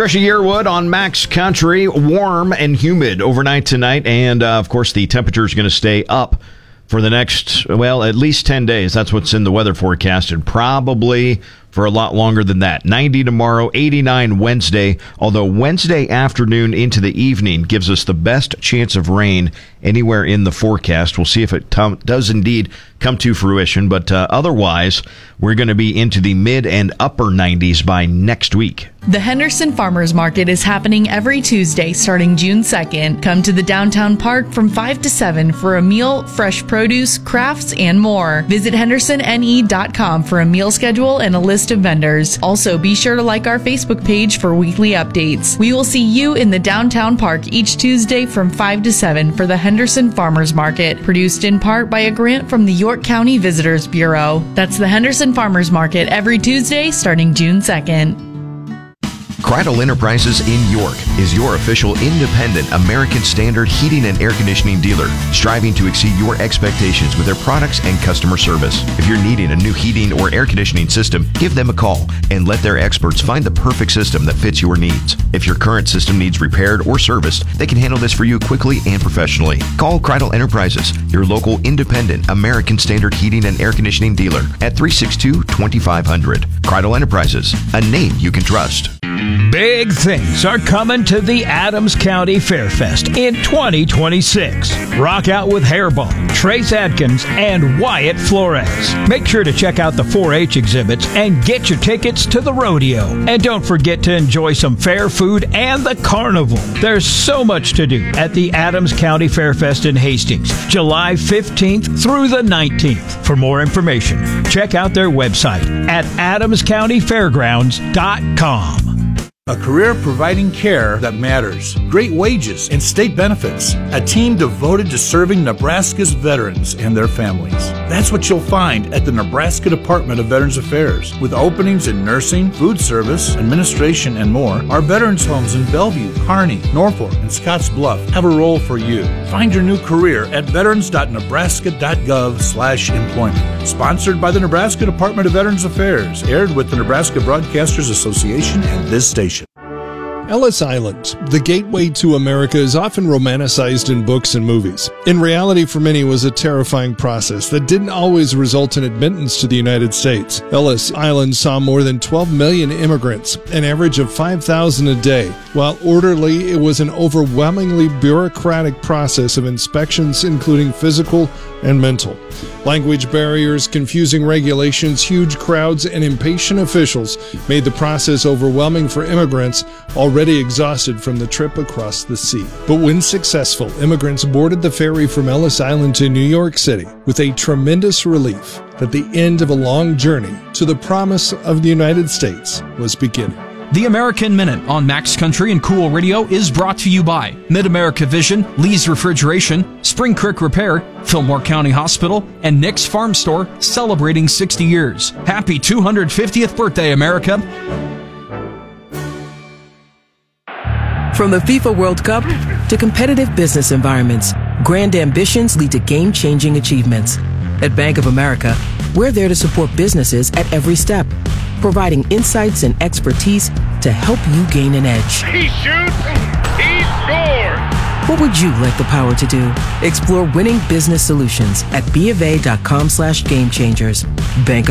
Trisha Yearwood on Max Country. Warm and humid overnight tonight. And, of course, the temperature is going to stay up for the next, at least 10 days. That's what's in the weather forecast, and probably for a lot longer than that. 90 tomorrow, 89 Wednesday, although Wednesday afternoon into the evening gives us the best chance of rain anywhere in the forecast. We'll see if it does indeed come to fruition, but otherwise, we're going to be into the mid and upper 90s by next week. The Henderson Farmers Market is happening every Tuesday starting June 2nd. Come to the downtown park from 5 to 7 for a meal, fresh produce, crafts, and more. Visit hendersonne.com for a meal schedule and a list of vendors. Also, be sure to like our Facebook page for weekly updates. We will see you in the downtown park each Tuesday from 5 to 7 for the Henderson Farmers Market, produced in part by a grant from the York County Visitors Bureau. That's the Henderson Farmers Market every Tuesday starting June 2nd. Cradle Enterprises in York is your official independent American Standard heating and air conditioning dealer, striving to exceed your expectations with their products and customer service. If you're needing a new heating or air conditioning system, give them a call and let their experts find the perfect system that fits your needs. If your current system needs repaired or serviced, they can handle this for you quickly and professionally. Call Cradle Enterprises, your local independent American Standard heating and air conditioning dealer at 362-2500. Cradle Enterprises, a name you can trust. Big things are coming to the Adams County Fairfest in 2026. Rock out with Hairball, Trace Adkins, and Wyatt Flores. Make sure to check out the 4-H exhibits and get your tickets to the rodeo. And don't forget to enjoy some fair food and the carnival. There's so much to do at the Adams County Fairfest in Hastings, July 15th through the 19th. For more information, check out their website at adamscountyfairgrounds.com. A career providing care that matters, great wages, and state benefits. A team devoted to serving Nebraska's veterans and their families. That's what you'll find at the Nebraska Department of Veterans Affairs. With openings in nursing, food service, administration, and more, our veterans homes in Bellevue, Kearney, Norfolk, and Scotts Bluff have a role for you. Find your new career at veterans.nebraska.gov/employment. Sponsored by the Nebraska Department of Veterans Affairs. Aired with the Nebraska Broadcasters Association and this station. Ellis Island, the gateway to America, is often romanticized in books and movies. In reality, for many, it was a terrifying process that didn't always result in admittance to the United States. Ellis Island saw more than 12 million immigrants, an average of 5,000 a day. While orderly, it was an overwhelmingly bureaucratic process of inspections, including physical and mental. Language barriers, confusing regulations, huge crowds, and impatient officials made the process overwhelming for immigrants already exhausted from the trip across the sea. But when successful, immigrants boarded the ferry from Ellis Island to New York City with a tremendous relief that the end of a long journey to the promise of the United States was beginning. The American Minute on Max Country and Cool Radio is brought to you by Mid-America Vision, Lee's Refrigeration, Spring Creek Repair, Fillmore County Hospital, and Nick's Farm Store, celebrating 60 years. Happy 250th birthday, America. From the FIFA World Cup to competitive business environments, grand ambitions lead to game-changing achievements. At Bank of America, we're there to support businesses at every step, providing insights and expertise to help you gain an edge. He shoots, he scores! What would you like the power to do? Explore winning business solutions at BofA.com/gamechangers. Bank of